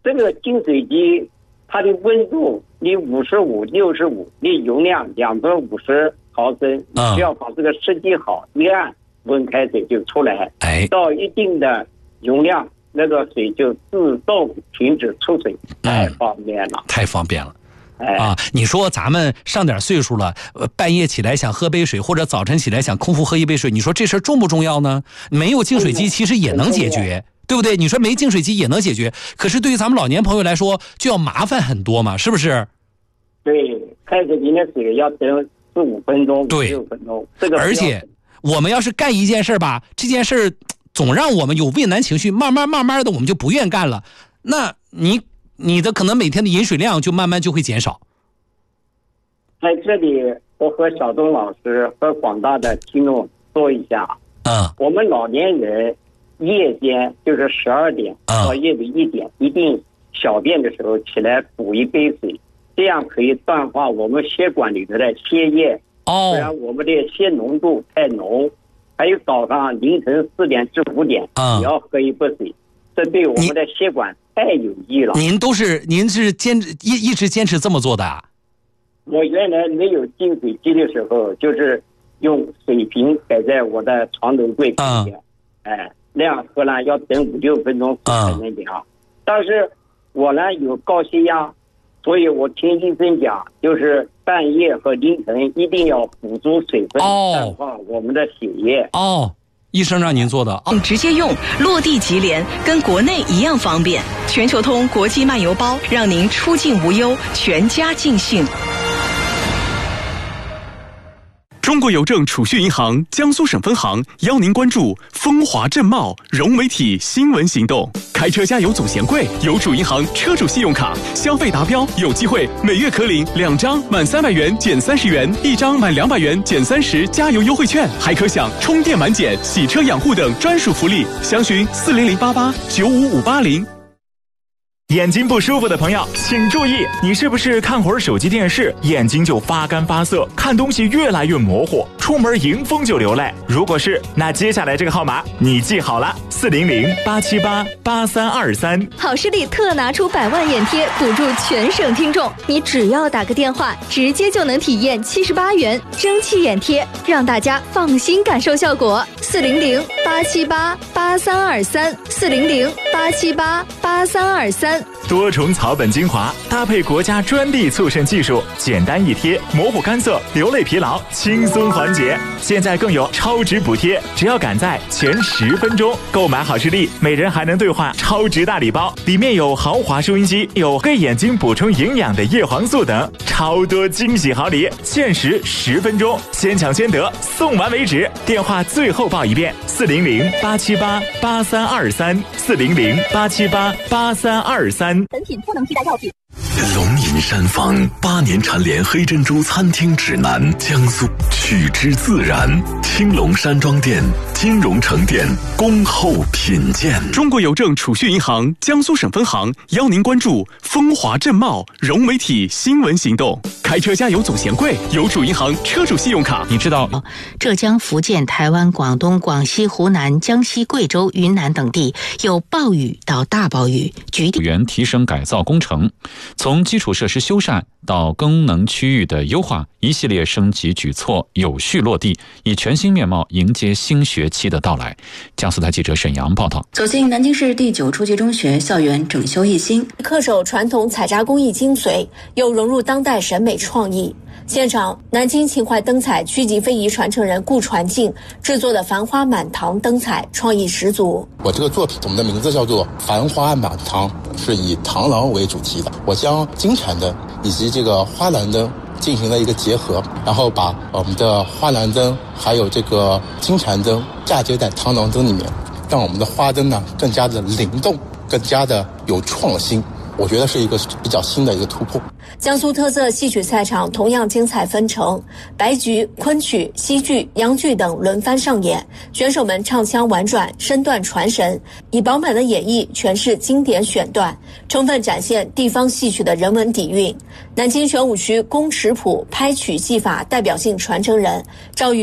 这个净水机它的温度你55、65，你容量250毫升，你只要把这个设计好，一按温开水就出来，到一定的容量，那个水就自动停止出水，太方便了， 太方便了。你说咱们上点岁数了，半夜起来想喝杯水，或者早晨起来想空腹喝一杯水，你说这事重不重要呢？没有净水机其实也能解决，对不对？你说没净水机也能解决，可是对于咱们老年朋友来说就要麻烦很多嘛，是不是？ 对，开水瓶的水要等15分钟、16分钟，这个而且我们要是干一件事吧，这件事总让我们有畏难情绪，慢慢的我们就不愿干了，那你的可能每天的饮水量就慢慢就会减少。 在这里我和小东老师和广大的听众说一下，我们老年人夜间就是12点到夜里1点，一定小便的时候起来补一杯水，这样可以淡化我们血管里头的血液，不然我们的血浓度太浓。还有早上凌晨4点至5点也要喝一杯水，这对我们的血管太有益了。您是一直坚持这么做的啊？我原来没有净水机的时候，就是用水瓶摆在我的床头柜旁边，那样喝呢要等5、6分钟才能凉。但是我呢有高血压，所以我听医生讲，就是半夜和凌晨一定要补足水分，淡化我们的血液。医生让您做的。 直接用，落地即联，跟国内一样方便。全球通国际漫游包，让您出境无忧，全家尽兴。 中国邮政储蓄银行江苏省分行邀您关注风华正茂融媒体新闻行动。开车加油总嫌贵，邮储银行车主信用卡消费达标有机会每月可领2张满300元减30元，1张满200元减30加油优惠券，还可享充电满减、洗车养护等专属福利。详询40088 95580。 眼睛不舒服的朋友请注意，你是不是看会儿手机电视眼睛就发干发涩，看东西越来越模糊，出门迎风就流泪？如果是，那接下来这个号码你记好了，400-878-8323。 好视力特拿出100万眼贴补助全省听众，你只要打个电话，直接就能体验78元蒸汽眼贴，让大家放心感受效果。400-878-8323 400-878-8323。 多重草本精华搭配国家专利促渗技术，简单一贴，模糊干涩、流泪疲劳轻松缓解。现在更有超值补贴，只要赶在前10分钟购买好视力，每人还能兑换超值大礼包，里面有豪华收音机，有给眼睛补充营养的叶黄素等，超多惊喜好礼。限时10分钟，先抢先得，送完为止。电话最后报一遍：400-878-8323 400-878-8323。 本品不能替代药品。 龙吟山坊8年蝉联黑珍珠餐厅指南，江苏取之自然，青龙山庄店、金融城店恭候品鉴。 中国邮政储蓄银行江苏省分行邀您关注风华正茂融媒体新闻行动。开车加油总嫌贵，邮储银行车主信用卡。 你知道浙江、福建、台湾、广东、广西、湖南、江西、贵州、云南等地有暴雨到大暴雨， 园提升改造工程，从基础设施修缮到功能区域的优化，一系列升级举措有序落地，以全新面貌迎接新学期的到来。江苏台记者沈阳报道。 走进南京市第9初级中学校园，整修一新， 恪守传统采扎工艺精髓，又融入当代审美创意。现场，南京秦淮灯彩区级非遗传承人顾传敬制作的繁花满堂灯彩创意十足。 我这个作品，我们的名字叫做繁花满堂，是以螳螂为主题的。我将金蝉灯以及这个花篮灯进行了一个结合，然后把我们的花篮灯还有这个金蝉灯嫁接在螳螂灯里面，让我们的花灯呢更加的灵动，更加的有创新。我觉得是一个比较新的一个突破。 江苏特色戏曲赛场同样精彩纷呈，白菊、昆曲、戏剧、洋剧等轮番上演，选手们唱腔婉转，身段传神，以饱满的演绎诠释经典选段，充分展现地方戏曲的人文底蕴。南京玄武区宫尺谱拍曲技法代表性传承人赵玉